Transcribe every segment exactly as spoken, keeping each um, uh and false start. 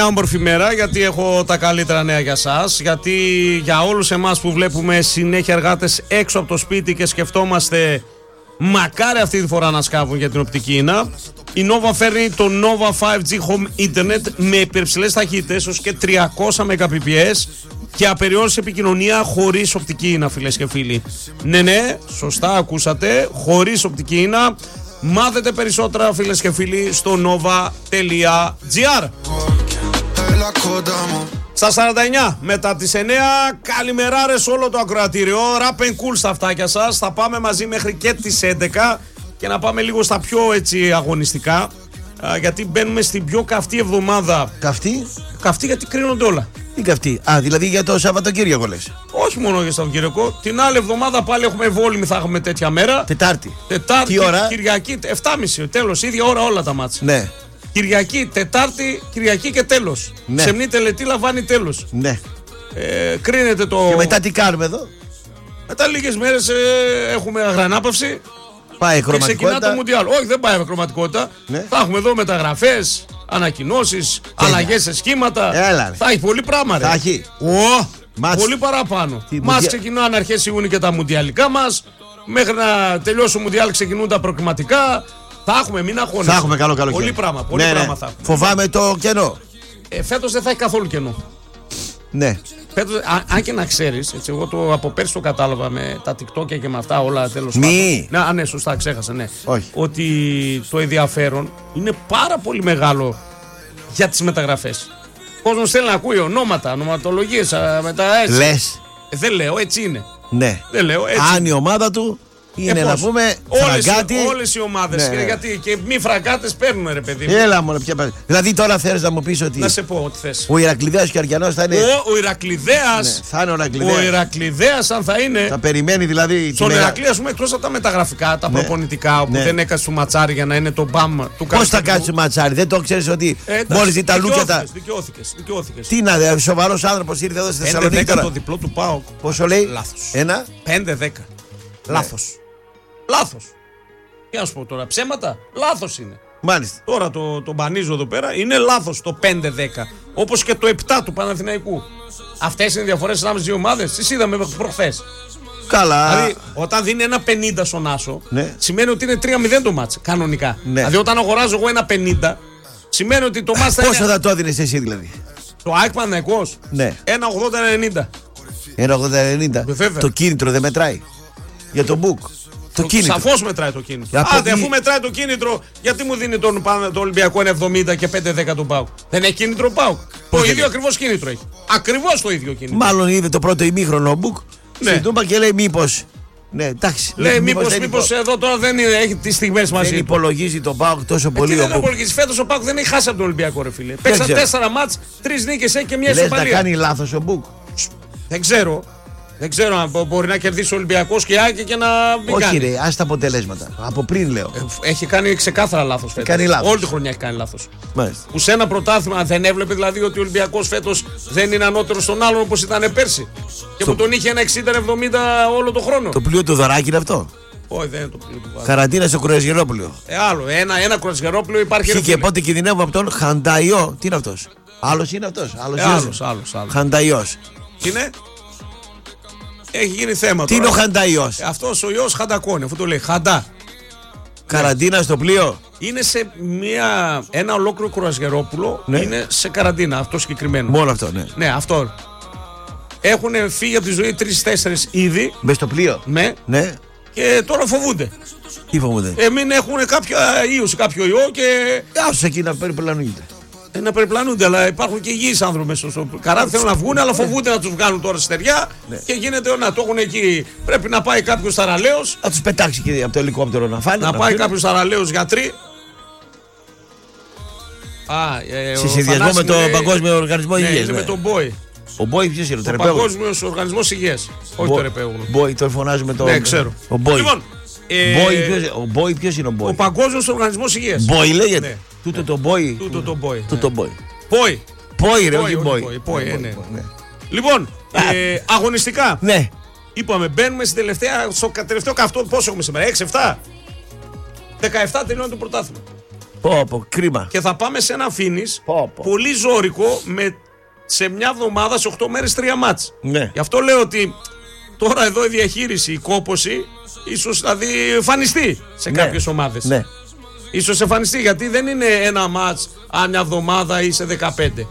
Όμορφη μέρα, γιατί έχω τα καλύτερα νέα για σας. Γιατί για όλους εμάς που βλέπουμε συνέχεια εργάτες έξω από το σπίτι και σκεφτόμαστε μακάρι αυτή τη φορά να σκάβουν για την οπτική ίνα, η Nova φέρνει το Nova φάιβ τζι Home Internet με υπερψηλές ταχύτητες ως και τριακόσια Mbps και απεριόριστη επικοινωνία χωρίς οπτική ίνα, φίλες και φίλοι. Ναι, ναι, σωστά ακούσατε, χωρίς οπτική ίνα. Μάθετε περισσότερα, φίλες και φίλοι, στο nova.gr. Στα σαράντα εννιά μετά τις εννιά, καλημεράρες όλο το ακροατήριο. Rap and cool στα αυτάκια σας. Θα πάμε μαζί μέχρι και τις έντεκα και να πάμε λίγο στα πιο έτσι αγωνιστικά, α, γιατί μπαίνουμε στην πιο καυτή εβδομάδα. Καυτή? Καυτή γιατί κρίνονται όλα. Τι καυτή? Α, δηλαδή για το Σαββατοκύριακο λες? Όχι μόνο για Σαββατοκύριακο. Την άλλη εβδομάδα πάλι έχουμε Βόλυμη, θα έχουμε τέτοια μέρα. Τετάρτη. Τετάρτη, τι ώρα? Κυριακή, επτά και μισή, τέλος, ίδια ώρα όλα τα μάτς. Ναι. Κυριακή, Τετάρτη, Κυριακή και τέλος. Ναι. Σεμνή τελετή λαμβάνει τέλος. Ναι. Ε, κρίνεται το. Και μετά τι κάνουμε εδώ? Μετά λίγες μέρες ε, έχουμε αγρανάπαυση. Πάει η και ξεκινά χρωματικότητα. το Μουντιάλ. Όχι, δεν πάει με χρωματικότητα. Ναι. Θα έχουμε εδώ μεταγραφές, ανακοινώσεις, αλλαγές σε σχήματα. Έλα, ρε. Θα έχει πολύ πράγμα, ρε. Θα έχει. Ω, Μάτς. πολύ παραπάνω. Τι, Μας μουντια- ξεκινάνε αρχές Ιούνιου και τα μουντιαλικά μας. Μέχρι να τελειώσει ο Μουντιάλ ξεκινούν τα προκριματικά. Θα έχουμε, μην αγχώνεσαι. Θα έχουμε καλό καλό Πολύ χέρι. πράγμα, πολύ ναι, πράγμα ναι. θα έχουμε. Φοβάμαι το κενό. Ε, φέτος δεν θα έχει καθόλου κενό. Ναι. Φέτος, α, αν και να ξέρεις, έτσι, εγώ το από πέρσι το κατάλαβα με τα TikTok και με αυτά όλα τέλος Μη. πάντων. Ναι, α, ναι, σωστά, ξέχασα, ναι. Όχι. Ότι το ενδιαφέρον είναι πάρα πολύ μεγάλο για τις μεταγραφές. Ο κόσμος θέλει να ακούει ονόματα, ονοματολογίες, α, μετά έτσι. Λες. Ε, δεν λέω, έτσι είναι. Ναι. Δεν λέω, έτσι. Αν η ομάδα του είναι Ε, να πώς? πούμε όλες, φραγκάτη. όλες οι ομάδες. Ναι, ναι. Γιατί και μη φραγκάτες παίρνουν, ρε παιδί μου. Έλα μόνο πια. πα- Δηλαδή τώρα θέλεις να μου πεις ότι Να σε πω ό,τι θες. ο Ηρακλειδέας και ο Αργιανός θα είναι. Ο, ο Ηρακλειδέας. Ναι, θα είναι ο Ο Ηρακλειδέας. Ηρακλειδέας, αν θα είναι. Θα περιμένει δηλαδή. τη Στον μέρα. Ηρακλή, α πούμε, εκτός από τα μεταγραφικά, τα Ναι. προπονητικά, όπου Ναι. δεν έκατσε του ματσάρι για να είναι το μπαμ του Πώς θα Καριστικού. κάτσει ματσάρι, δεν το ξέρεις ότι Ε, μόλις δει τα λούκια τα. Δικαιώθηκες, δικαιώθηκες. Τι να δει, σοβαρός άνθρωπος ήρθε εδώ στη πέντε Θεσσαλονίκη δέκα το τώρα. διπλό του ΠΑΟΚ. Πόσο λέει? Λάθος. Ένα. πέντε δέκα. Λάθος. Λάθος. Τι να σου πω τώρα, ψέματα. Λάθος είναι. Μάλιστα. Τώρα το, το μπανίζω εδώ πέρα, είναι λάθος το πέντε δέκα. Όπως και το επτά του Παναθηναϊκού. Αυτές είναι οι διαφορές ανάμεσα στις δύο ομάδες. Τις είδαμε προχθές. Καλά. Δηλαδή, όταν δίνει ένα πενήντα στον Άσο, Ναι. σημαίνει ότι είναι τρία μηδέν το μάτς. Κανονικά. Ναι. Δηλαδή, όταν αγοράζω εγώ ένα πενήντα, σημαίνει ότι το μάτς θα Πόσο είναι. θα το έδινες εσύ δηλαδή? Το ΑΕΚ Παναθηναϊκός. Ναι. ένα ογδόντα ενενήντα. Ένα ογδόντα ενενήντα. Βέβαια. Το κίνητρο δεν μετράει. Για τον Μπουκ. Το κίνητρο. Σαφώς μετράει το κίνητρο. Από Άντε, τι- αφού μετράει το κίνητρο, γιατί μου δίνει τον, Πα- το Ολυμπιακό ένα εβδομήντα και πέντε δέκα τον ΠΑΟΚ? Δεν έχει κίνητρο ο ΠΑΟΚ. Το Πώς δεν ίδιο έχει? ακριβώς κίνητρο έχει. Ακριβώς το ίδιο κίνητρο. Μάλλον είδε το πρώτο ημίχρονο ο Μπουκ. Ναι. Στην Τούμπα και λέει μήπως. Ναι, εντάξει. Λέει μήπως, δεν μήπως υπο- εδώ τώρα δεν είναι, έχει τις στιγμές δεν μαζί του. υπολογίζει τον Πάοκ τόσο Ε, πολύ τι ο δεν Μπουκ. υπολογίζει. Φέτος ο ΠΑΟΚ δεν έχει χάσει από τον Ολυμπιακό, ρε φίλε. Παίξαν ξέρω. τέσσερα μάτς, τρεις νίκες έχει και μια Λες να ισοπαλία. κάνει λάθος ο Μπουκ. Δεν ξέρω. Δεν ξέρω αν μπο- μπορεί να κερδίσει ο Ολυμπιακός και η ΑΕΚ και να μην Όχι κάνει. ρε, ας τα αποτελέσματα. Από πριν λέω. Ε, Έχει κάνει ξεκάθαρα λάθος φέτος. κάνει λάθος. Όλη τη χρονιά έχει κάνει λάθος. Μάλιστα. Που σε ένα πρωτάθλημα δεν έβλεπε δηλαδή ότι ο Ολυμπιακός φέτος δεν είναι ανώτερος στον άλλον όπως ήταν πέρσι. Και που τον είχε ένα εξήντα εβδομήντα όλο τον χρόνο. Το πλοίο του Δωράκη είναι αυτό. Όχι, δεν είναι το πλοίο του Βάζου. Καραντίνα στο Κρουαζιερόπουλο. Ε, άλλο. Ένα, ένα κρουαζιερόπλοιο υπάρχει. Και, ρε και φίλε. πότε κινδυνεύουμε από τον Χανταϊό. Τι είναι αυτός? Άλλος είναι αυτός. Άλλος Ε, είναι. άλλος, άλλος, άλλος. Χανταϊός. Τι είναι? Έχει γίνει θέμα Τι τώρα. είναι ο Χανταϊός? Ε, Αυτός ο ιός χαντακώνει, αφού το λέει. Χαντά. Καραντίνα στο πλοίο. Είναι σε μια, ένα ολόκληρο κρουαζιερόπουλο. Ναι. Είναι σε καραντίνα αυτό συγκεκριμένο. Μόνο αυτό, ναι. Ναι, αυτό. Έχουν φύγει από τη ζωή τρεις-τέσσερις ήδη. Μες στο πλοίο. Ναι, Ναι. και τώρα φοβούνται. Τι φοβούνται? Ε, μην έχουν κάποια ίωση, κάποιο ιό και Άσου εκεί να περιπλανούνται. ε, να περιπλανούνται. Αλλά υπάρχουν και υγιείς άνθρωποι μέσα στο καράβι. Θέλουν να βγουν, αλλά φοβούνται να τους βγάλουν τώρα στη στεριά. Ναι. Και γίνεται να το έχουν εκεί. Πρέπει να πάει κάποιος ταραλέος. Να τους πετάξει και από το ελικόπτερο να φάνε. Να πάει φύγουν. κάποιος ταραλέος γιατροί. Α, ε, Σε ο συνδυασμό Θανάσης με τον λέει- Παγκόσμιο Οργανισμό Ναι, Υγείας. είναι με τον Μπόι. Ο Μπόι ποιος είναι, ο Ο Τερεπέγλου? Παγκόσμιος Οργανισμός Υγείας. Όχι το Ρεπέγλου. Μπόι, τον φωνάζουμε το. Ναι, ξέρω. Ο Μπόι. Λοιπόν, ε, Μπόι, ποιος- ο Μπόι ποιος είναι ο ο Μπόι? Παγκόσμιος Οργανισμός Υγείας. Μπόι λέγεται. Ναι. Τούτο το Μπόι. Τούτο το Μπόι. Τούτο το Μπόι. Μπόι. Μπόι ρε, Μπόι, όχι όχι Μπόι. Μπόι, Μπόι, Ναι, ε, ναι. ναι. Λοιπόν, ε, αγωνιστικά. Ναι. Είπαμε, μπαίνουμε στην τελευταία, στο κα- τελευταίο καυτό. Πόσο έχουμε σήμερα, έξι εφτά. δεκαεφτά τελειώνει το πρωτάθλημα. Πω, πω, κρίμα. Και θα πάμε σε ένα φίνις Πω, πω. πολύ ζώρικο με, σε μια εβδομάδα, σε οκτώ μέρες, τρία μάτς. Ναι. Γι' αυτό λέω ότι τώρα εδώ η διαχείριση, η κόπωση, ίσως δηλαδή εμφανιστεί σε Ναι. κάποιες ομάδες. Ναι. Ίσως εμφανιστεί, γιατί δεν είναι ένα μάτς αν μια εβδομάδα ή σε δεκαπέντε.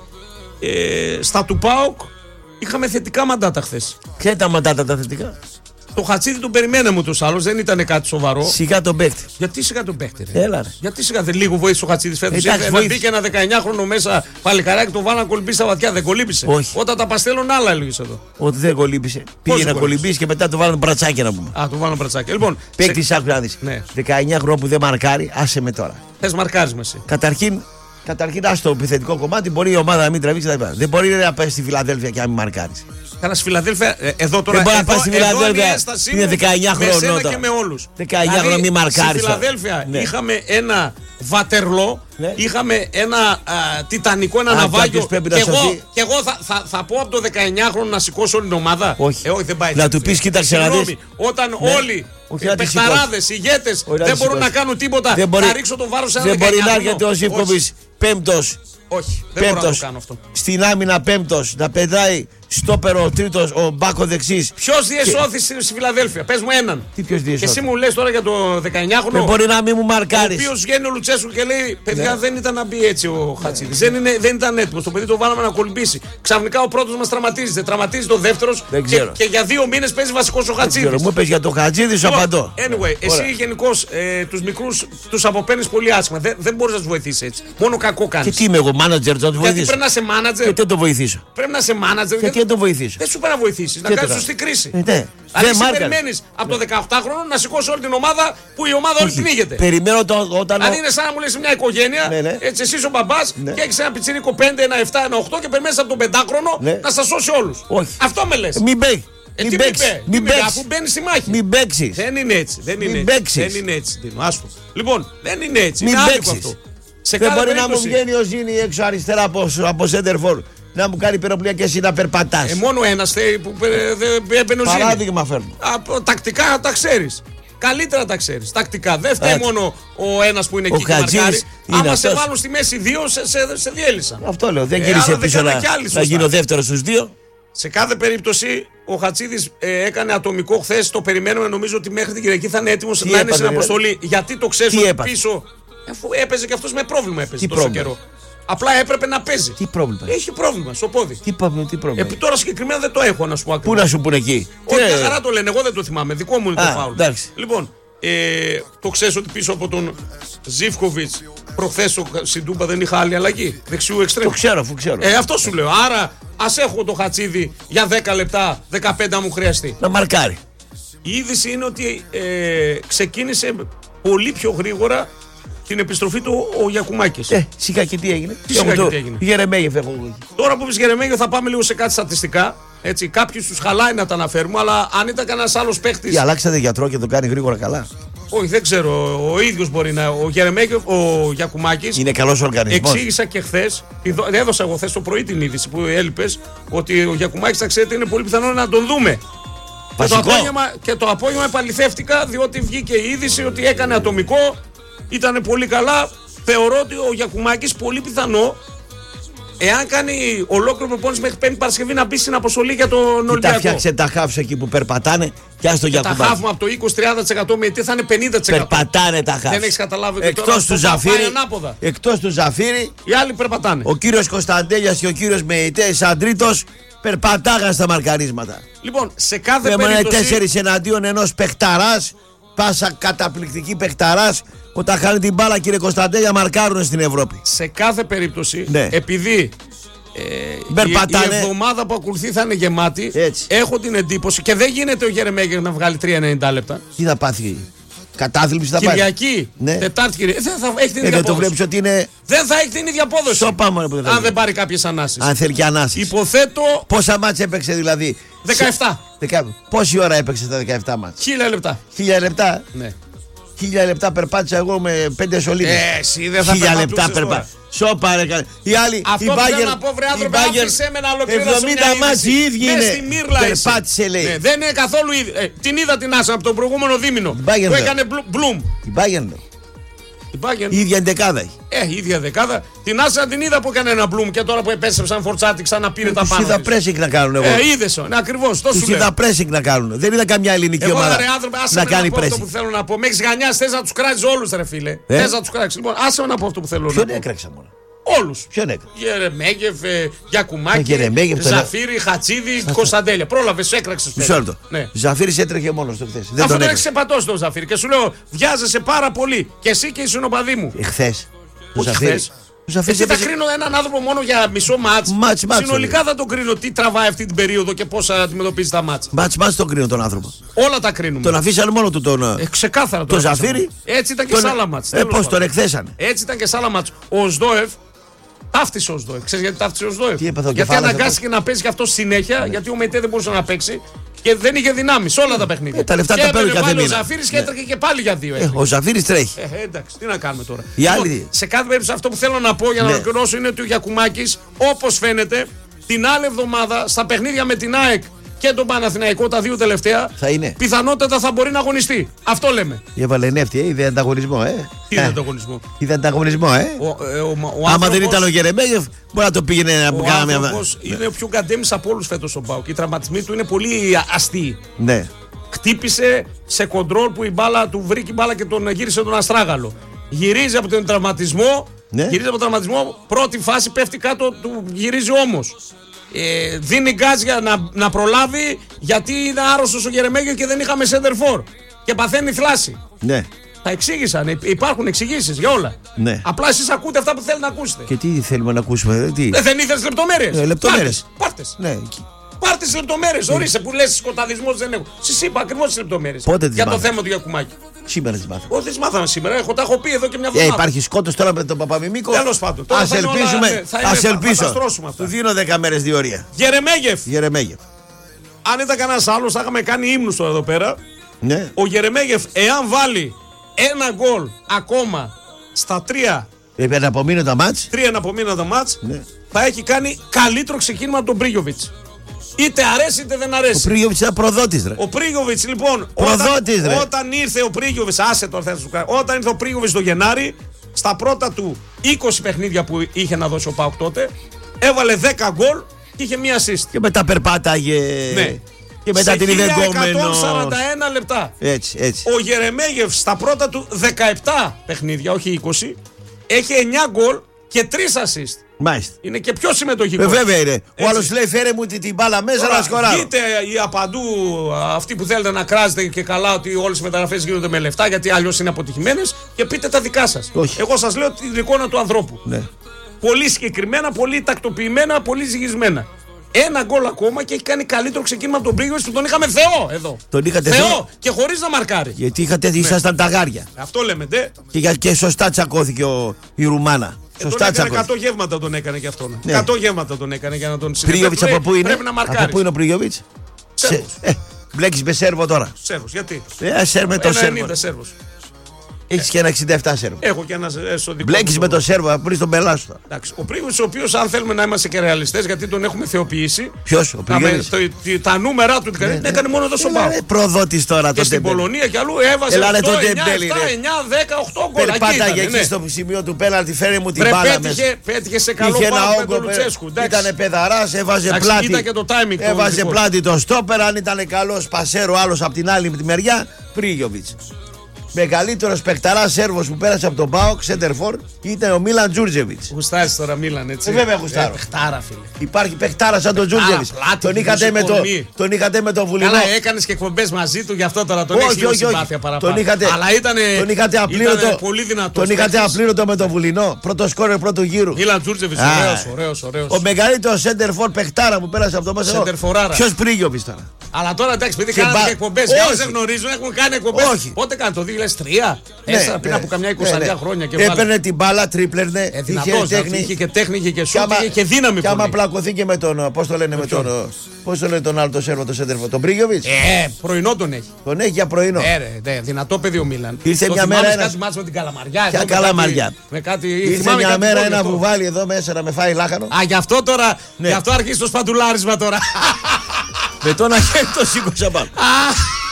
Ε, στα του ΠΑΟΚ είχαμε θετικά μαντάτα χθες. Ποια ήταν τα μαντάτα τα θετικά? Το Χατσίδι τον περιμέναμε ούτως άλλως, δεν ήταν κάτι σοβαρό. Σιγά τον παίκτη. Γιατί σιγά τον παίχτη, ρε. Έλα, ρε. Γιατί σιγά δεν λίγο βοήθησε ο Χατσίδης φέτος. Εντάξει, Ήρθε, βοήθησε. μπήκε ένα δεκαεννιάχρονο μέσα παλικαράκι, το βάλα να κολυμπήσει στα βαθιά. Δεν κολύμπησε. Όχι. Όταν τα παστέλνουν άλλα έλεγες εδώ. Ότι δεν κολύμπησε. Πήγε δεν να κολύμπησε? κολυμπήσει και μετά το βάλανε μπρατσάκι να πούμε. Α, το βάλα μπρατσάκι. Λοιπόν, Παίκτη, άκου να δεις. Ναι. δεκαεννιά χρόνια που δεν μαρκάρει, άσε με τώρα. θες μαρκάρισμα εσύ. Καταρχήν, καταρχήν ας το επιθετικό κομμάτι, μπορεί η ομάδα να μην τραβήξει κτλ. Δεν μπορεί να πάει στη Φιλαδέλφια και να μην μαρκάρει. Κάνα στη Φιλαδέλφια, ε, εδώ τώρα. Δεν μπορεί να εδώ, πάει στη εδώ είναι η Φιλαδέλφια. ένστασή Είναι μου δεκαεννιά με χρονών σένα τώρα. και με όλους. δεκαεννιά Δηλαδή, χρόνια μην μαρκάρεις Στη τώρα. Φιλαδέλφια Ναι. είχαμε ένα βατερλό, Ναι. είχαμε ένα α, τιτανικό, ένα Α, ναυάγιο. κάποιος πρέπει να Και εγώ, σωθεί. και εγώ θα, θα, θα πω από το δεκαεννιάχρονο να σηκώσω όλη την ομάδα. Όχι. Ε, όχι, δεν πάει Να έτσι. του πεις, κοίταξε να Συγγνώμη, δεις. Όταν Ναι. όλοι Όχι οι να τη παιχταράδες, οι ηγέτες Όχι να δεν τη μπορούν να σηκώσει. κάνουν τίποτα, Δεν μπορεί- θα ρίξω το βάρος σε ένα Δεν μπορεί να δεκαεννιάχρονο. έρχεται ο Ζίβκοβιτς πέμπτος. Όχι, δεν μπορώ να το Πέμπτος κάνω αυτό. στην άμυνα, πέμπτος να πετάει στόπερο ο τρίτος, ο μπάκο δεξής. Ποιος διεσώθη στη στη Φιλαδέλφια, πες μου έναν. Τι ποιος Και διεσώθη? εσύ μου λες τώρα για το δεκαεννιάχρονο. Δεν μπορεί να μην μου Ο μαρκάρει. οποίο βγαίνει ο Λουτσέσκου και λέει: Παιδιά, Ναι. δεν ήταν να μπει έτσι ο Χατσίδης. Δεν, είναι, δεν ήταν έτοιμο. Το παιδί το βάλαμε να κολυμπήσει. Ξαφνικά ο πρώτος μας τραυματίζεται. Τραυματίζεται ο δεύτερος Δεν και, ξέρω. και για δύο μήνες παίζει βασικός ο Δεν ξέρω, Χατσίδης. μου είπες για το Χατζίδη, σου απαντώ. Anyway, Ωραία. εσύ γενικώς ε, τους μικρούς τους αποπαίνεις πολύ άσχημα. Δεν, δεν μπορείς να τους βοηθήσεις έτσι. Μόνο κακό Και κάνεις. τι είμαι εγώ, μάνατζερ, να του Γιατί βοηθήσω. πρέπει να είσαι manager. Γιατί να το βοηθήσω. Πρέπει να είσαι manager. Γιατί να το βοηθήσω. Δεν σου πρέπει να βοηθήσεις. Να Τι κάνεις το σωστή κάνω. κρίση. Ε, ναι. Δηλαδή, Δεν εσύ μάρκαρε. περιμένεις από το δεκαοκτάχρονο να σηκώσει όλη την ομάδα που η ομάδα όλη πνίγεται. Περιμένω το, όταν. Δηλαδή ο- είναι σαν να μου λες μια οικογένεια, Ναι, ναι. έτσι εσύ ο μπαμπάς Ναι. και έχεις ένα πιτσίρικο πέντε, ένα επτά, ένα οκτώ και περιμένεις από τον πεντάχρονο Ναι. να σας σώσει όλους. Όχι. Αυτό με λες. Μην παίξει. Ε, Μην τι παίξει. είπε, τι Μην είπε, παίξει. αφού μπαίνεις στη μάχη. Μην παίξει. Δεν είναι έτσι. Δεν Μην είναι έτσι. παίξεις. Δεν είναι έτσι. Δίνω, άστο. Λοιπόν, δεν είναι έτσι. Μην Είναι άδικο παίξεις. αυτό. Σε Δεν κάθε μπορεί να μου περίπτωση. βγαίνει ο Ζήνη έξω αριστερά από, από Σέντερφορ να μου κάνει υπεροπλία και εσύ να περπατά. Ε, μόνο ένας θέλει που ε, δεν έμπαινε ο Ζήνη. Παράδειγμα φέρνω. Α, τακτικά τα ξέρεις. Καλύτερα τα ξέρεις. Τακτικά. Δεν φταίει Έτσι. μόνο ο ένας που είναι Ο εκεί και Χατζίδης μαρκάρει. είναι Άμα σε αυτός. βάλουν στη μέση δύο, σε, σε, σε διέλυσαν. Αυτό λέω. Δεν Ε, γύρισε άρα δεν πίσω κάνα να, κι άλλοι να σωστά. γίνω δεύτερο στου δύο. Σε κάθε περίπτωση, ο Χατσίδης ε, έκανε ατομικό χθε. Το περιμένουμε. Νομίζω ότι μέχρι την Κυριακή θα είναι έτοιμο να είναι έπαθε, στην δηλαδή? αποστολή. Γιατί το ξέρει Τι ότι έπαθε? πίσω. Αφού έπαιζε και αυτό με πρόβλημα έπαιζε Τι τόσο πρόβλημα? καιρό. Απλά έπρεπε να παίζει. Τι πρόβλημα. Έχει πρόβλημα στο πόδι. Τι πρόβλημα. Τι πρόβλημα. Επί τώρα συγκεκριμένα δεν το έχω να σου πω Πού ακριβώς. να σου πούνε εκεί. Όχι, Τι, μια ε, χαρά το λένε. Εγώ δεν το θυμάμαι. Δικό μου είναι το Α, φάουλ. εντάξει. Λοιπόν, ε, το ξέρει ότι πίσω από τον Ζίβκοβιτ προχθές ο Σιντούμπα δεν είχα άλλη αλλαγή. Δεξιού εξτρέμ. Το ξέρω, αφού ξέρω. Ε, αυτό σου λέω. Άρα, α έχω το Χατσίδι για δέκα λεπτά, δεκαπέντε αν μου χρειαστεί. Να μαρκάρει. Η είδηση είναι ότι ε, ξεκίνησε πολύ πιο γρήγορα την επιστροφή του ο Γιακουμάκης. Ε, σιγά και τι έγινε. Τι σιγά και τι έγινε? Γερεμέγεφ έχω εγώ. Τώρα που πεις Γερεμέγιο θα πάμε λίγο σε κάτι στατιστικά. Έτσι, κάποιους τους χαλάει να τα αναφέρουμε, αλλά αν ήταν κανένας άλλος παίχτης. Τι, αλλάξατε γιατρό και το κάνει γρήγορα καλά. Όχι, δεν ξέρω. Ο ίδιος μπορεί να. Ο Γερεμέγιο, ο Γιακουμάκης. Είναι καλός οργανισμός. Εξήγησα και χθε, έδωσα εγώ χθε το πρωί την είδηση που έλειπες, ότι ο Γιακουμάκης, θα ξέρετε, είναι πολύ πιθανό να τον δούμε. Και το, Βασικό. απόγευμα, και το απόγευμα επαληθεύτηκα, διότι βγήκε η είδηση ότι έκανε ατομικό, ήταν πολύ καλά. Θεωρώ ότι ο Γιακουμάκης πολύ πιθανό, εάν κάνει ολόκληρο προπόνηση μέχρι Πέμπτη Παρασκευή, να μπει στην αποστολή για τον Τι τα Ολυμπιακό. φτιάξε τα χάφους εκεί που περπατάνε και ας το Τα Γιακουμάκη. χάφουμε από το είκοσι με τριάντα τοις εκατό με τι θα είναι πενήντα τοις εκατό. Περπατάνε τα χάφους. Δεν έχεις καταλάβει ότι τώρα Εκτός του αυτό θα πάει Ζαφύρι, ανάποδα. εκτός του Ζαφύρι, Οι άλλοι περπατάνε. ο κύριος Κωνσταντέλιας και ο κύριος Μεϊτέ σαν τρίτος περπατάγαν στα μαρκαρίσματα. Λοιπόν, σε κάθε Με μόνο περίπτωση. τέσσερις εναντίον ενός παιχταράς, πάσα καταπληκτική παιχταράς, όταν χάνει την μπάλα κύριε Κωνσταντέλια μαρκάρουν στην Ευρώπη. Σε κάθε περίπτωση, Ναι. επειδή ε, η, Περπατάνε. η εβδομάδα που ακολουθεί θα είναι γεμάτη, Έτσι. έχω την εντύπωση και δεν γίνεται ο Γερεμέγερ να βγάλει τρία ενενήντα λεπτά. Τι θα πάθει, κατάθλιψη θα πάρει. Κυριακή, Ναι. Τετάρτη, Κυριακή. Δεν θα έχει την Ε, ίδια δεν το απόδοση. βλέπεις ότι είναι. Δεν θα έχει την ίδια απόδοση. Σώπα μόνο που δεν θα Αν βγει. δεν πάρει κάποιες ανάσεις. Αν θέλει και ανάσεις. Υποθέτω Πόσα μάτς έπαιξε δηλαδή. δεκαεπτά. Δεκα... Πόση ώρα έπαιξε στα δεκαεπτά μάτς. Χίλια λεπτά. Χίλια λεπτά. Ναι. Χίλια λεπτά περπάτησα εγώ με πέντε σωλήνες. Ε, εσύ δεν θα Χίλια περπατούσες λεπτά τώρα. περπά. Σώπα ρε καλέ. Οι άλλοι. Αυτό η που θέλω Bayern- να πω, βρε η άνθρωπε, Bayern άφησέ με να ολοκληρώσω εβδομήντα μια μάτς οι είδηση. ίδιοι Μες είναι. στη Μύρλα είσαι. Περπάτησε λέει. Ναι, δεν είναι καθόλου ίδια. Ε, την είδα την Άσα από τον προηγούμενο δίμηνο. Bayern Που λέω. έκανε Μπλουμ. Η Bayern λέω. Η Μπάγεν. Η ίδια είναι δεκάδα έχει. Ε, η ίδια δεκάδα. Την Άσσα την είδα που έκανε ένα Μπλουμ και τώρα που επέστρεψαν φορτσάτη ξαναπήρε τα πάνω. Τους είδα pressing να κάνουν εγώ. Ε, είδες, ναι, ακριβώς. Τους είδα pressing να κάνουν. Δεν είδα καμιά ελληνική εγώ, ομάδα ρε, άνθρωπε, να κάνει pressing. Αυτό που θέλω να πω. Με έχεις γανιάσει, θες να τους κράζεις όλους, ρε φίλε. Ε? Θες να τους κράξεις. Λοιπόν, άσε με να πω αυτό που θέλω να πω. Ποιον έκραξα μόνο. Όλους. Ποιον έκραξα. Γερεμέγεφ, ε, Γιακουμάκη, Γερεμέγεφ, Ζαφύρι, Χατσίδη, Κωνσταντέλια. Πρόλαβες, έκραξες. Μισό λεπτό. Ναι. Ζαφύρης έτρεχε μόνος του χθες. Δεν Αφού τον δεν έκραξε. έχεις επατώσει τον Ζαφύρι και σου λέω βιάζεσαι πάρα πολύ. Και εσύ και οι συνοπαδοί μου. Εχθές. Ο Όχι Ζαφύρης. χθες. Ο Ζαφύρης Εσύ θα έπαιζε- κρίνω έναν άνθρωπο μόνο για μισό μάτς. Μάτς, μάτς, Συνολικά όλοι. θα τον κρίνω τι τραβάει αυτή την περίοδο και πώς αντιμετωπίζει τα μάτς. Μάτς μάτς τον κρίνω τον άνθρωπο. Όλα τα κρίνουμε. Τον αφήσαν μόνο του τον. Ε, ξεκάθαρα Το αφήσαμε. Ζαφύρι. Έτσι ήταν και τον- σ' άλλα μάτς. Ε, τέλος πώς πάντων. τον εκθέσανε. Έτσι ήταν και σ' άλλα μάτς. Ο Σδόεφ ταύτισε ο Σδόεφ. Ξέρεις γιατί ταύτισε ο Σδόεφ? Τι έπαθε ο Γιατί κεφάλας αναγκάστηκε να παίζει και αυτό συνέχεια, γιατί ο Μετέ δεν μπορούσε να παίξει και δεν είχε δυνάμει σε όλα τα παιχνίδια. Ε, τα λεφτά και τα παίρνει έπαιρνε κάθε πάλι μήνα. ο Ζαφύρης και Ναι. έτρεχε και πάλι για δύο. Ε, έτρεχε. ο Ζαφύρης τρέχει. Ε, εντάξει, τι να κάνουμε τώρα. Οι άλλοι- Λοιπόν, σε κάθε περίπτωση αυτό που θέλω να πω για να Ναι. ολοκληρώσω είναι ότι ο Γιακουμάκης, όπως φαίνεται, την άλλη εβδομάδα στα παιχνίδια με την ΑΕΚ και τον Παναθηναϊκό, τα δύο τελευταία, Θα είναι. πιθανότατα θα μπορεί να αγωνιστεί. Αυτό λέμε. Έβαλε νεύτη, ε, είδε ανταγωνισμό, ε. Τι είναι ανταγωνισμό. Είδε ανταγωνισμό, ε. Ο, ε, ο, ο, ο Άμα δεν άνθρωπος- ήταν ο Γερεμέγεφ, μπορεί να το πήγαινε να Ο κάνει μια. άνθρωπος είναι ο πιο γκαντέμις από όλους φέτος ο Μπάουκ. Οι τραυματισμοί του είναι πολύ αστείοι. Ναι. Χτύπησε σε κοντρόλ που η μπάλα του βρήκε η μπάλα και τον γύρισε τον αστράγαλο. Γυρίζει από τον τραυματισμό. Ναι. Γυρίζει από τον τραυματισμό. Πρώτη φάση πέφτει κάτω, του γυρίζει όμως. Ε, δίνει γκάζ για να, να προλάβει γιατί είναι άρρωστος ο Γερεμέγιο και δεν είχαμε center for. Και παθαίνει θλάση. Ναι. Τα εξήγησαν. Υ- Υπάρχουν εξηγήσεις για όλα. Ναι. Απλά εσείς ακούτε αυτά που θέλετε να ακούσετε. Και τι θέλουμε να ακούσουμε, ε, τι. Ε, δεν ήθελες λεπτομέρειες. Ε, λεπτομέρειες. Πάρτες. Ναι. Πάρτε τι λεπτομέρειες. Ορίστε που λες σκοταδισμός δεν έχω. Σας είπα ακριβώς τις λεπτομέρειες. Πότε τις για το μάθαμε? θέμα του Γιακουμάκη. Σήμερα τις μάθαμε. Όχι, τις μάθαμε σήμερα. Έχω, τα έχω πει εδώ και μια Ε, εβδομάδα. υπάρχει σκότος τώρα με τον Παπαμιμίκο. Τέλος πάντων. Τώρα Ας θα είναι όλα, ελπίσουμε. ναι, θα είναι- Ας θα- θα ελπίσω. τα στρώσουμε αυτά. Του δίνω δέκα μέρες διορία. Γερεμέγεφ. Γερεμέγεφ. Αν ήταν κανένας άλλος, θα είχαμε κάνει ύμνους τώρα εδώ πέρα. Ναι. Ο Γερεμέγεφ, εάν βάλει ένα γκολ ακόμα στα τρία, Πρέπει να απομείνω τα μάτς. τρία να απομείνω τα μάτς, Ναι. θα έχει κάνει καλύτερο ξεκίνημα από τον Πρίγιοβιτς. Είτε αρέσει είτε δεν αρέσει. Ο Πρίγιοβιτς ήταν προδότης, ρε. Ο Πρίγιοβιτς λοιπόν, Προδότης, όταν, ρε. όταν ήρθε ο Πρίγιοβιτς, άσε τώρα θα σου κάνω, όταν ήρθε ο Πρίγιοβιτς το Γενάρη, στα πρώτα του είκοσι παιχνίδια που είχε να δώσει ο ΠΑΟΚ τότε, έβαλε δέκα γκολ και είχε μία assist. Και μετά περπάταγε. Ναι. Και μετά Σε την είδε χίλια γκόμενος. εκατόν σαράντα ένα λεπτά. Έτσι, έτσι. Ο Γερεμέγεφ στα πρώτα του δεκαεπτά παιχνίδια, όχι είκοσι, έχει εννιά γκολ και τρία assist. Μάλιστα. Είναι και πιο συμμετοχικό. Ε, βέβαια είναι. Ο Έτσι. άλλος λέει φέρε μου την, την μπάλα μέσα να σκοράρω. Δείτε οι απαντού αυτοί που θέλετε να κράζετε και καλά ότι όλες οι μεταγραφές γίνονται με λεφτά γιατί αλλιώς είναι αποτυχημένες και πείτε τα δικά σας. Όχι. Εγώ σας λέω την εικόνα του ανθρώπου. Ναι. Πολύ συγκεκριμένα, πολύ τακτοποιημένα, πολύ ζυγισμένα. Ένα γκολ ακόμα και έχει κάνει καλύτερο ξεκίνημα από τον Πρίγιοβιτς που τον είχαμε Θεό εδώ. Τον είχατε Θεό Θεό. και χωρίς να μαρκάρει. Γιατί είχατε, ήσασταν ταγάρια. Αυτό λέμε, ντε. Και, για- και σωστά τσακώθηκε ο, η Ρουμάνα. Ε, τον Σωστά έκανε εκατό τσακώθηκε. γεύματα τον έκανε και αυτόν. Ναι. εκατό γεύματα τον έκανε για να τον Πρίγιοβιτς συνεχίσει. από πού είναι? Πρέπει να Από μαρκάρει. πού είναι ο Πρίγιοβιτς? Σέρβος. Ε, μπλέκεις με Σέρβο τώρα. Σέρβος, γιατί. Ε, Σέρ με το Ένα Σέρβο. ενενήντα Σέρβος. Έχεις και ένα εξήντα επτά Σέρβο. Έχω και ένα στο δικό Μπλέκεις μου με το- το Σέρβο, πριν τον πελάσου. Εντάξει, ο Πρίγιοβιτς, ο οποίος, αν θέλουμε να είμαστε και ρεαλιστές, γιατί τον έχουμε θεοποιήσει. Ποιος, ο να με- Πρίγιοβιτς? το- Τα νούμερα του την Ναι, ναι. έκανε μόνο εδώ στον Έλα, Πάο. ρε, προδότης τώρα Και το στην Ντεμπέλη. Πολωνία και αλλού έβαζε Έλα, ρε, οκτώ, το εννιά, Ντεμπέλη, επτά, ρε. εννιά, δέκα, οκτώ γκολ. Εκεί Περπάταγε ήτανε, εκεί ναι. στο σημείο του πέναλτι, φέρε μου την Βρε, μπάλα μέσα. πέτυχε, πέτυχε σε καλό Είχε ένα πάο με όγκο, τον Λουτσέσκου. ήταν πεδαράς, έβαζε Εντάξει, πλάτη. ήταν και το timing του Έβαζε λοιπόν. πλάτη το στόπερ, αν ήταν καλός πασέρο άλλος από την άλλη τη μεριά, Πρίγιοβιτς. Μεγαλύτερος παικταράς Σέρβος που πέρασε από τον ΠΑΟΚ, Σέντερφορ, ήταν ο Μίλαν Τζούρτζεβιτς. Γουστάρεις τώρα Μίλαν, έτσι. Ε, βέβαια γουστάρω. Ε, παιχτάρα, φίλε. Υπάρχει παικτάρα σαν τον Τζούρτζεβιτς. πλάτη, Τον είχατε με το, κορμί. τον είχατε με το βουλινό. Καλά, έκανες και εκπομπές μαζί του, γι' αυτό τώρα τον Όχι, έχεις λίγο όχι, όχι. συμπάθεια παραπάνω. Τον είχατε, Αλλά ήτανε, τον είχατε απλήρωτο, ήτανε πολύ δυνατός. τον είχατε παίκτης. απλήρωτο με το βουλινό. Πρώτο σκόρερ πρώτου γύρου. Μίλαν Τζούρτζεβιτς, Α. ωραίος, ωραίος, ωραίος. Ο μεγαλύτερος Σέντερφορ παιχτάρα που πέρασε από το μέσα. Σέντερφοράρα. Ποιος Πρίγιοβιτς τώρα? Αλλά τώρα εντάξει, επειδή Και κάνατε μπα- και εκπομπές, Όχι. για όσοι δεν γνωρίζουν, έχουν κάνει εκπομπές. Όχι. Πότε κάνατε, το δύο χιλιάδες τρία, τέσσερα, πριν από καμιά εικοσαριά χρόνια και Έπαιρνε βάλε. την μπάλα, τρίπλερνε. Ε, δυνατός, δηλαδή, είχε και τέχνη, είχε και Κι σούτ, άμα- είχε και δύναμη κι άμα πολύ. πλακωθεί και με τον. Πώς το λένε με ποιον? τον. Πώς το λένε τον άλλο το Σέρβο, το Σέντερφορ, τον Πρίγιοβιτς. Ε, πρωινό τον έχει. Τον έχει για πρωινό. Ε, ρε, ναι, δυνατό παιδί ο Μίλαν. Ήρθε Το μια θυμάμαι μέρα σε ένας- κάτι μάτς με την Καλαμαριά. Ποια εδώ, με Καλαμαριά? κάτι- Με κάτι. Ήρθε θυμάμαι μια κάτι μέρα γκολ ένα γι' αυτό. βουβάλι εδώ μέσα να με φάει λάχανο. Α, γι' αυτό τώρα, Ναι. γι' αυτό αρχίζει το σπατουλάρισμα τώρα. Με το ένα χέρι το σήκωσα πάνω.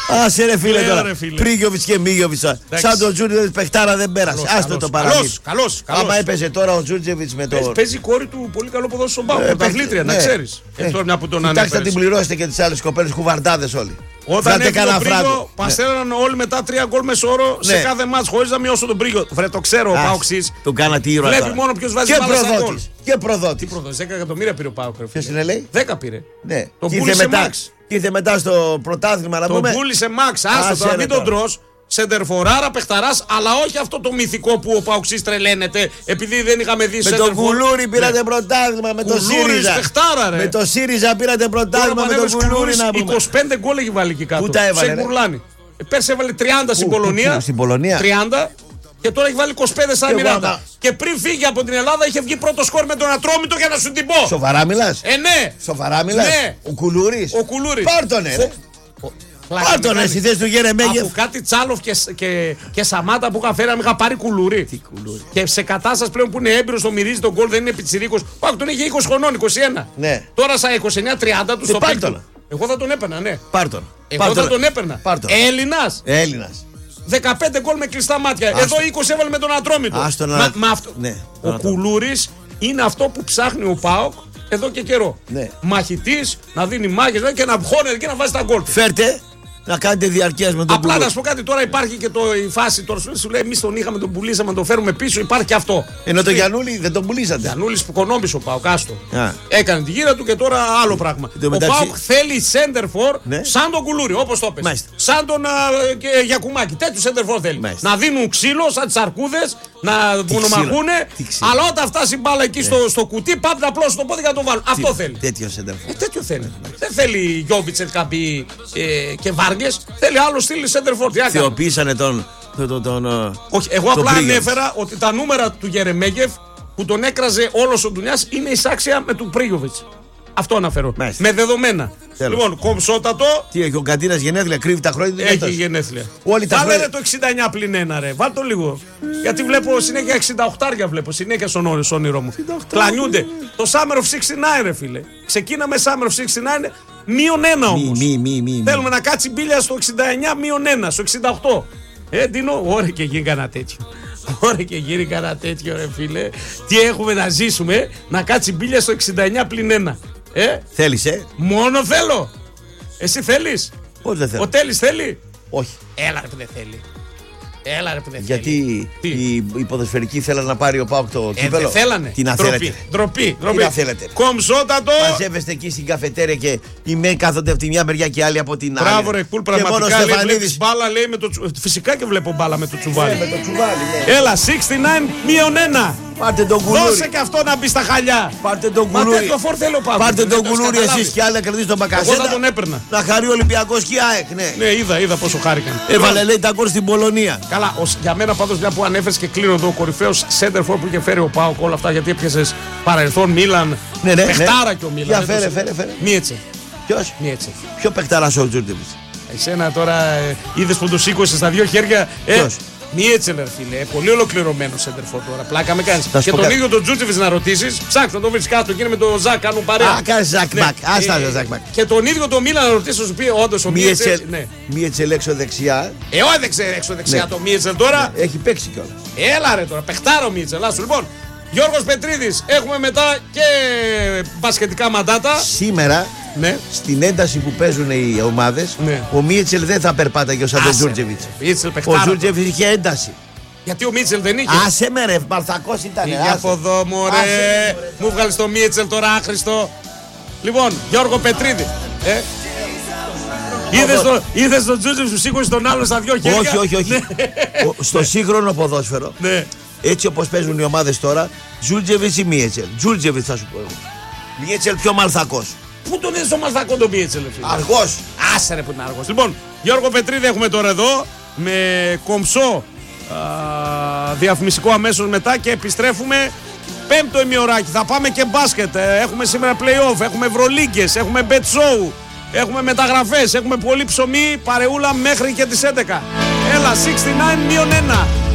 Άσε ρε φίλε Λέω, τώρα. ρε φίλε. Πρίγιοβιτς και Μίγιοβιτς. Σαν τον Τζούρτζεβιτς παιχτάρα δεν πέρασε. Άστο το παραμύθι. Καλός, καλός. Άμα έπαιζε τώρα ο Τζούρτζεβιτς με το. Παίζει η κόρη του πολύ καλό ποδόσφαιρο στον Πάο. Ε, Πρωταθλήτρια, να ναι. ξέρεις. Ε, Ε, τώρα μια που τον Κοιτάξτε, θα ανέφερες. την πληρώσετε και τις άλλες κοπέλες κουβαρτάδες όλοι. Όταν Φράτε έφυγε ο κανένα Πρίγιο, φράγκο. παστέραναν όλοι μετά τρία γκολ μεσόωρο σε Ναι. κάθε μάτς χωρίς να μειώσω τον Πρίγιο. Βρε, το ξέρω, ο Αχ, Πάοξης. Τον κάνα τι ήρωα Βλέπει τώρα. μόνο ποιος βάζει Και μπάλα στα γκολ. προδότης. Και προδότης. Τι προδότης, δέκα εκατομμύρια πήρε ο Πάοκ. Ποιος είναι λέει? δέκα πήρε. Ναι. Τον Και ήρθε πούλησε μετά, Μαξ. και ήρθε μετά στο πρωτάθλημα να Τον πούμε. πούλησε Μαξ. Άστο Άσε, τώρα, ρε, μην τον τώρα. τρως. Σεντερφοράρα, παιχταράς, αλλά όχι αυτό το μυθικό που ο Παοξής τρελαίνεται επειδή δεν είχαμε δει Με σεντερφόρ. τον Κουλούρι πήρατε Ναι. πρωτάθλημα. Με τον Κουλούρης, ΣΥΡΙΖΑ. παιχτάρα, ρε. Με τον ΣΥΡΙΖΑ πήρατε πρωτάθλημα. Με τον Κουλούρι να πούμε. είκοσι πέντε γκολ έχει βάλει εκεί κάτω. Πού τα έβαλε, Σε ρε? Κουρλάνη. Ε, Πέρσι έβαλε τριάντα στην Πού, πού, Πολωνία. πού, στην Πολωνία? τριάντα. Και τώρα έχει βάλει είκοσι πέντε στα Και εγώ, Εμιράτα. άμα- Και πριν φύγει από την Ελλάδα είχε βγει πρώτο σκορ με τον Ατρόμητο για να σου την πω. Σοβαρά μιλάς? Ε, ναι. Σοβαρά μιλάς? Ναι. Ο Κουλούρης? Ο Κουλούρης. Πάρ' τον, ε, ρε. Πλάκα Πάρ' με τον, ε, κάνεις. στη θέση του Γερεμέγεφ. Από κάτι Τσάλοφ και, και, και Σαμάτα που είχα φέρει, να είχα πάρει Κουλούρι. Τι Κουλούρι? Και σε κατάσταση πλέον που είναι έμπειρος, το μυρίζει τον γκολ, δεν είναι πιτσιρίκος. Πάκ, τον είχε είκοσι χρονών, είκοσι ένα. Ναι. Τώρα στα είκοσι εννιά τριάντα του Ε, στο πάρ' πέκτο. τον. Εγώ θα τον έπαιρνα, ναι. Πάρ' τον. Εγώ Πάρ' θα τον. τον έπαιρνα. Πάρ' τον. Έλληνας. Έλληνας. δεκαπέντε γκολ με κλειστά μάτια. Άστο. Εδώ είκοσι έβαλε με τον Ατρόμητο. Άστο να- Μα, μα αυτό. Ναι, Ο να το- Κουλούρης είναι αυτό που ψάχνει ο ΠΑΟΚ εδώ και καιρό. Ναι. Μαχητής, να δίνει μάχες και να χώνεται και να βάζει τα γκολ του. Φέρτε να κάνετε διαρκείας με τον Απλά Κουλούρη. να σου πω κάτι, τώρα υπάρχει και το, η φάση τώρα σου, σου λέει: εμείς τον είχαμε, τον πουλήσαμε, τον φέρουμε πίσω. Υπάρχει και αυτό. Ενώ το Γιαννούλη δεν τον πουλήσατε. Γιαννούλης που κονόμησε ο Πάοκ, άστο. Α. Έκανε τη γύρα του και τώρα άλλο πράγμα. τω Ο μεταξύ- Πάοκ θέλει center for Ναι. σαν τον Κουλούρη, όπως το πες. Μάλιστα. Σαν τον α, και, Γιακουμάκη. Τέτοιου center for θέλει. Μάλιστα. Να δίνουν ξύλο σαν τις αρκούδες, να βουνομαχούνε. Τι ξύλο. Αλλά όταν φτάσει η μπάλα εκεί στο, στο κουτί, πάμε να πλώσουν το πόδι για να το βάλουν. Αυτό θέλει. Τέτοιο σεντερφόρ. Ε, τέτοιο θέλει. Δεν θέλει Γιώβιτσελ Καμπή ε, και Βάργες. Θέλει άλλο στυλ center for. Τι να κάνω. Θεοποίησανε τον. τον, τον, τον Όχι, εγώ τον απλά Πρίγιοβιτς. ανέφερα ότι τα νούμερα του Γερεμέγεφ που τον έκραζε όλος ο Ντουνιάς είναι εισάξια με του Πρίγιοβιτς. Αυτό αναφέρω. Μάλιστα. Με δεδομένα. Τέλος. Λοιπόν, κομψότατο Τι έχει ο Καντίνας γενέθλια, κρύβει τα χρόνια του. είναι έχει αυτός. γενέθλια. Όλοι τα Βάλε χρόνια- ρε το εξήντα εννιά πλην ένα ρε. Βάλ το λίγο. Γιατί βλέπω συνέχεια εξήντα οκτώ βλέπω συνέχεια στον όνειρο, στον όνειρο μου. Κλανιούνται. Το Summer of εξήντα εννιά ρε φίλε. Ξεκίναμε Summer of εξήντα εννιά μείον ένα Μη, όμως. μη, μη, μη, μη. Θέλουμε να κάτσει μπίλια στο εξήντα εννιά μείον ένα, στο εξήντα οκτώ. Ε, Ντίνο, ωραία και γίνει κανένα τέτοιο. Ωραία και γίνει κανένα τέτοιο, ρε φίλε. Τι έχουμε να ζήσουμε, να κάτσει μπίλια στο εξήντα εννιά πλην ένα. Ε, Θέλεις, ε. μόνο θέλω. Εσύ θέλεις. Πώς δεν θέλω. Ο Τέλης θέλει. Όχι. Έλα ρε που δεν θέλει. Έλα ρε που δεν Γιατί θέλει. Τι? οι, οι ποδοσφαιρικοί θέλαν να πάρει ο Πάοκ το Ε, κύπελο. δεν θέλανε. Τι να Ντροπή, θέλετε. Ντροπή, ντροπή. να θέλετε. Κομψότατο. Μαζεύεστε εκεί στην καφετέρια και οι μεν κάθονται από τη μια μεριά και οι άλλοι από την άλλη. Μπράβο ρε Κουλ, Και μόνο ο πραγματικά λέει, Στεφανίδης. βλέπεις μπάλα λέει με το τσου... Φυσικά και βλέπω μπάλα με το τσουβάλι. Ε, με το τσουβάλι, ναι. Έλα, εξήντα εννιά μείον ένα. Πάρτε τον Δώσε Κουλούρι. και αυτό να μπει στα χαλιά. Πάρτε τον Μα Κουλούρι. τέτοιο φόρ θέλω πάω. Πάρτε Δεν τον το έχεις Κουλούρι καταλάβει. εσείς και άλλοι να κρατήσετε τον Μπακασέτα. Εγώ θα τον έπαιρνα. Να χαρεί ο Ολυμπιακός και η ΑΕΚ, ναι. Ναι, είδα, είδα πόσο χάρηκαν. Έβαλε λέει τα γκολ στην Πολωνία. Καλά, ως, για μένα πάντως μια που ανέφερες και κλείνω εδώ, ο κορυφαίος center for που είχε φέρει ο Πάοκ όλα αυτά γιατί έπιασες παρελθόν Μίλαν. Ναι, ναι, Πεχτάρα ναι. και ο Μίλαν. Για δεν φέρε, το- φέρε, φέρε. Μίετσε. Ποιος? Μίετσε. Ποιο παιχταράς ο Τζούρτεβιτς. Εσένα τώρα ε, είδες που το σήκωσε στα δύο χέρια. Ε, Ποιος? Μίετσε, ρε φίλε. Πολύ ολοκληρωμένο center for τώρα. Πλάκα με κάνεις. Θα σου Και πω τον κάτι. ίδιο τον Τζούτζεβιτς να ρωτήσεις. Ψάξτε να το βρεις κάτω. Εκείνη με τον Ζακ κάνουν παρέα. Α, κάνεις Ζακ Ναι. Μπακ. Άστα Ε, το Ζακ Μπακ. Και τον ίδιο τον Μίλαν να ρωτήσω, σου πει όντως ο Μίετσελ. Μίετσελ, Ναι. Μίετσελ έξω δεξιά. Ε, όδεξε έξω δεξιά Ναι. το Μίετσελ τώρα. Έχει παίξει κιόλας. Έλα ρε τώρα, παιχτάρο ο Μίετσελ. Άσου λοιπόν. Γιώργος Πετρίδης, έχουμε μετά και μπασκετικά μαντάτα. Σήμερα Ναι. στην ένταση που παίζουν οι ομάδες, Ναι. ο Μίετσελ δεν θα περπάταγε σαν τον Άσε, Τζούρτζεβιτς. Μίετσελ Ο παιχτάρο. Τζούρτζεβιτς είχε ένταση. Γιατί ο Μίτσελ δεν είχε. Άσε με ρε, Μαρθακός ήταν. Πήγε άσε. από εδώ, μωρέ. Άσε με, μωρέ. Μου βγάλει το Μίτσελ τώρα άχρηστο. Λοιπόν, Γιώργο Πετρίδη. Ε. Είδες το, είδες τον Τζούτζεβιτς που σήκωσε τον άλλο στα δυο χέρια. Όχι, όχι, όχι. Ναι. Ο- Στο σύγχρονο ποδόσφαιρο, Ναι. έτσι όπως παίζουν οι ομάδες τώρα, Τζούρτζεβιτς ή Μίετσελ. Τζούρτζεβιτς θα σου πω εγώ. Μίετσελ πιο μαλθακός. Πού τον είδες στο μαλθακό τον Μίτσελ, φίλε. Αργός. Άσε ρε που είναι άργος. Λοιπόν, Γιώργο Πετρίδη έχουμε τώρα εδώ με κομψό α, διαφημιστικό αμέσως μετά και επιστρέφουμε πέμπτο ημιωράκι. Θα πάμε και μπάσκετ. Ε, Έχουμε σήμερα play-off, έχουμε ευρωλίγκες, έχουμε bet show, έχουμε μεταγραφές, έχουμε πολύ ψωμί, παρεούλα μέχρι και τις έντεκα. Έλα, εξήντα εννιά μείον ένα.